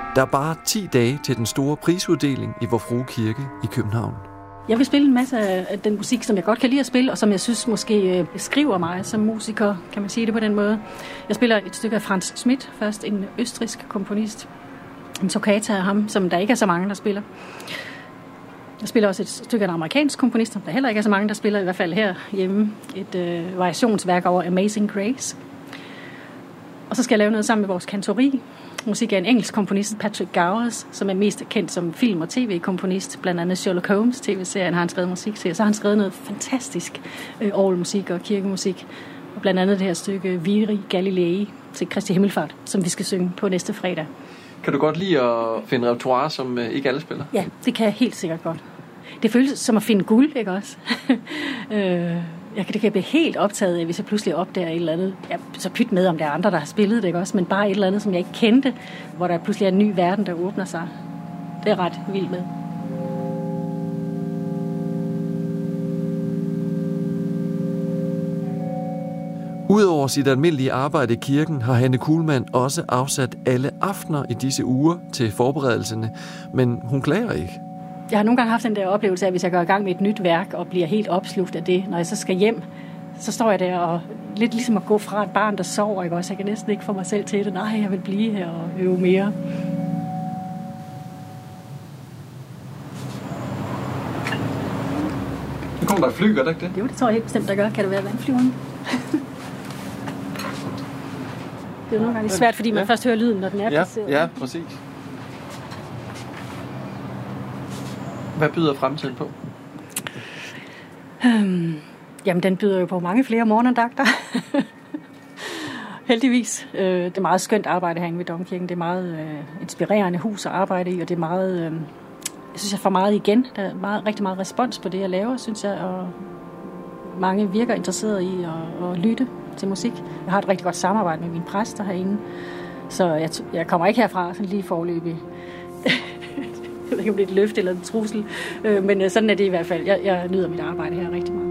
Der er bare 10 dage til den store prisuddeling i Vor Frue Kirke i København. Jeg vil spille en masse af den musik, som jeg godt kan lide at spille, og som jeg synes måske beskriver mig som musiker, kan man sige det på den måde. Jeg spiller et stykke af Franz Schmidt først, en østrigsk komponist. En toccata af ham, som der ikke er så mange, der spiller. Jeg spiller også et stykke af en amerikansk komponist, som der heller ikke er så mange, der spiller, i hvert fald herhjemme. Et variationsværk over Amazing Grace. Og så skal jeg lave noget sammen med vores kantori. Musik af en engelsk komponist, Patrick Gowers, som er mest kendt som film- og tv-komponist. Blandt andet Sherlock Holmes tv-serien har han skrevet musik til. Så har han skrevet noget fantastisk orgelmusik og kirkemusik. Og blandt andet det her stykke Viri Galilei til Kristi Himmelfart, som vi skal synge på næste fredag. Kan du godt lide at finde repertoire, som ikke alle spiller? Ja, det kan jeg helt sikkert godt. Det føles som at finde guld, ikke også? Det kan blive helt optaget af, hvis jeg pludselig opdager et eller andet. Jeg så pyt med, om der er andre, der har spillet det, ikke også? Men bare et eller andet, som jeg ikke kendte, hvor der pludselig er en ny verden, der åbner sig. Det er ret vildt med. Udover sit almindelige arbejde i kirken, har Hanne Kuhlmann også afsat alle aftener i disse uger til forberedelserne, men hun klager ikke. Jeg har nogle gange haft den der oplevelse af, at hvis jeg går i gang med et nyt værk og bliver helt opslugt af det, når jeg så skal hjem, så står jeg der og lidt ligesom at gå fra et barn, der sover, ikke også? Jeg kan næsten ikke få mig selv til det. Nej, jeg vil blive her og øve mere. Nu kommer der et fly, gør det ikke det? Jo, det tror jeg helt bestemt, der gør. Kan det være vandflyveren? Det er jo nogle gange svært, fordi man først hører lyden, når den er placeret. Ja, præcis. Hvad byder fremtiden på? Jamen, den byder jo på mange flere morgenandagter. Heldigvis. Det er meget skønt arbejde herinde ved Domkirken. Det er meget inspirerende hus at arbejde i, og det er meget... jeg synes, jeg får meget igen. Der er rigtig meget respons på det, jeg laver, synes jeg, og mange virker interesseret i at lytte til musik. Jeg har et rigtig godt samarbejde med mine præster herinde, så jeg kommer ikke herfra sådan lige foreløbig. Jeg ved ikke, om det er et løfte eller en trussel, men sådan er det i hvert fald. Jeg nyder mit arbejde her rigtig meget.